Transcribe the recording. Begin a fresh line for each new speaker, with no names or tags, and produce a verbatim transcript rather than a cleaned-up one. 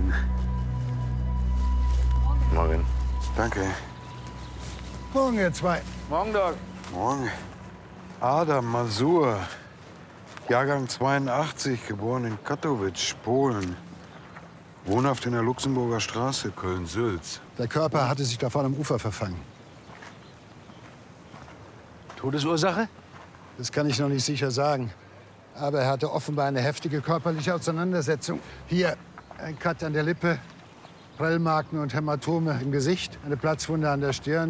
Morgen.
Morgen.
Danke.
Morgen, ihr zwei.
Morgen, Doc.
Morgen. Adam Masur, Jahrgang zweiundachtzig, geboren in Katowice, Polen. Wohnhaft in der Luxemburger Straße, Köln-Sülz.
Der Körper hatte sich da vorne am Ufer verfangen.
Todesursache?
Das kann ich noch nicht sicher sagen. Aber er hatte offenbar eine heftige körperliche Auseinandersetzung. Hier ein Cut an der Lippe, Prellmarken und Hämatome im Gesicht, eine Platzwunde an der Stirn.